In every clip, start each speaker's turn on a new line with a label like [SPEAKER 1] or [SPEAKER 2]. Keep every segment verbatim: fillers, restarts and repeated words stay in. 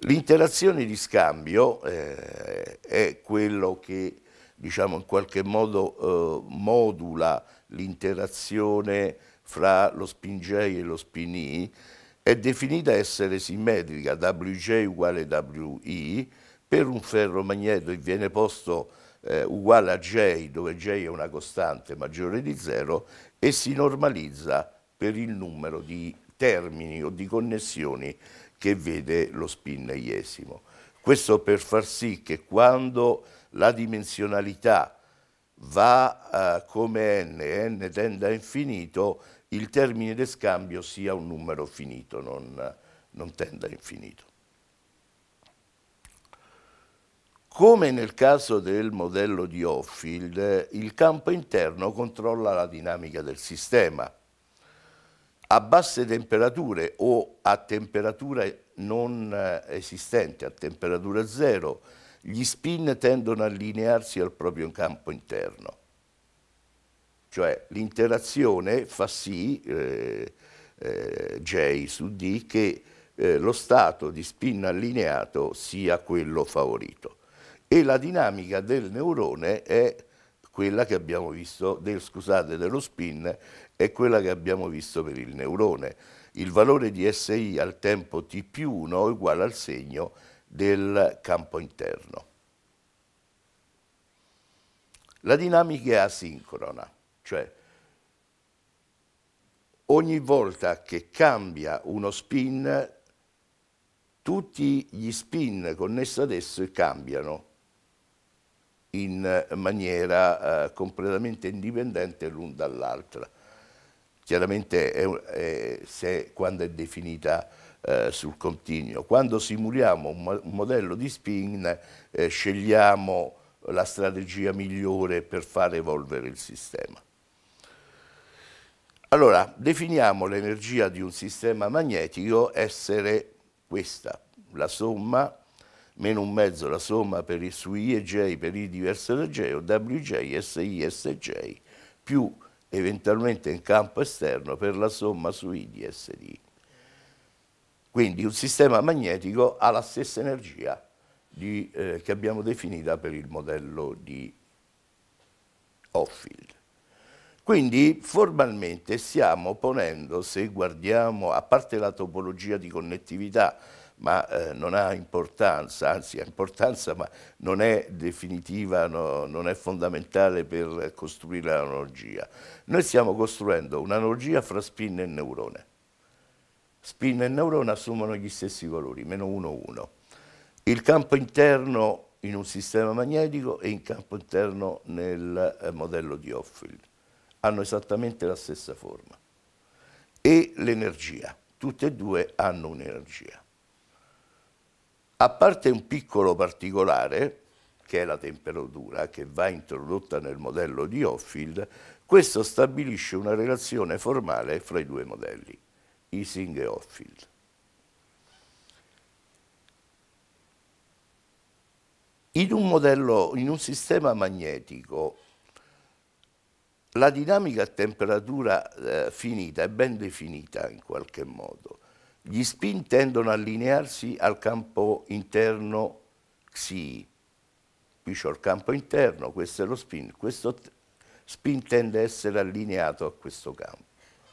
[SPEAKER 1] L'interazione di scambio eh, è quello che, diciamo, in qualche modo eh, modula l'interazione fra lo spin J e lo spin I. È definita essere simmetrica, W J uguale W I, per un ferro magnetico che viene posto eh, uguale a J, dove J è una costante maggiore di zero, e si normalizza per il numero di termini o di connessioni che vede lo spin iesimo. Questo per far sì che quando la dimensionalità va uh, come n e n tende a infinito, il termine di scambio sia un numero finito, non, non tenda a infinito. Come nel caso del modello di Hopfield, il campo interno controlla la dinamica del sistema. A basse temperature o a temperatura non esistente, a temperatura zero, gli spin tendono a allinearsi al proprio campo interno. Cioè l'interazione fa sì, eh, eh, J su D, che eh, lo stato di spin allineato sia quello favorito. E la dinamica del neurone è quella che abbiamo visto, del, scusate, dello spin, è quella che abbiamo visto per il neurone. Il valore di S I al tempo T più uno è uguale al segno del campo interno. La dinamica è asincrona, cioè ogni volta che cambia uno spin, tutti gli spin connessi ad esso cambiano in maniera eh, completamente indipendente l'un dall'altra. Chiaramente è, è, se, quando è definita eh, sul continuo. Quando simuliamo un, mo un modello di spin, eh, scegliamo la strategia migliore per far evolvere il sistema. Allora, definiamo l'energia di un sistema magnetico essere questa, la somma meno un mezzo la somma per i, su I e J per I diverse da J, o W J, S I, S J, più eventualmente in campo esterno per la somma su I di S D. Quindi un sistema magnetico ha la stessa energia di, eh, che abbiamo definita per il modello di Hopfield. Quindi formalmente stiamo ponendo, se guardiamo, a parte la topologia di connettività, ma eh, non ha importanza, anzi ha importanza, ma non è definitiva, no, non è fondamentale per costruire l'analogia. Noi stiamo costruendo un'analogia fra spin e neurone. Spin e neurone assumono gli stessi valori, meno uno, uno. Il campo interno in un sistema magnetico e il campo interno nel eh, modello di Hopfield hanno esattamente la stessa forma. E l'energia, tutte e due hanno un'energia. A parte un piccolo particolare, che è la temperatura, che va introdotta nel modello di Hopfield, questo stabilisce una relazione formale fra i due modelli, Ising e Hopfield. In un modello, in un sistema magnetico, la dinamica a temperatura eh, finita è ben definita in qualche modo. Gli spin tendono a allinearsi al campo interno Xi. Qui c'ho il campo interno, questo è lo spin. Questo spin tende a essere allineato a questo campo.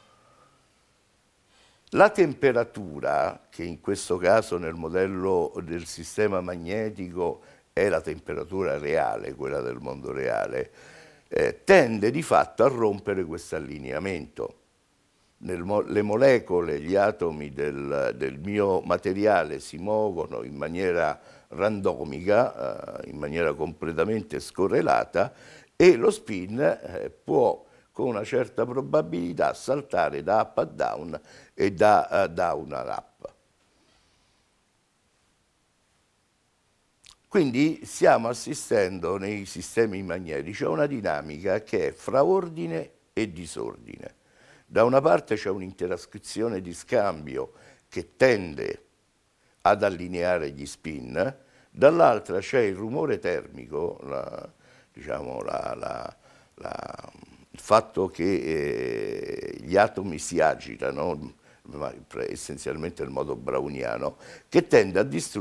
[SPEAKER 1] La temperatura, che in questo caso nel modello del sistema magnetico è la temperatura reale, quella del mondo reale, eh, tende di fatto a rompere questo allineamento. Nel mo le molecole, gli atomi del, del mio materiale si muovono in maniera randomica, eh, in maniera completamente scorrelata, e lo spin eh, può con una certa probabilità saltare da up a down e da uh, down a up. Quindi stiamo assistendo nei sistemi magnetici a una dinamica che è fra ordine e disordine. Da una parte c'è un'interazione di scambio che tende ad allineare gli spin, dall'altra c'è il rumore termico, la, diciamo la, la, la, il fatto che eh, gli atomi si agitano, ma essenzialmente in modo browniano, che tende a distruggere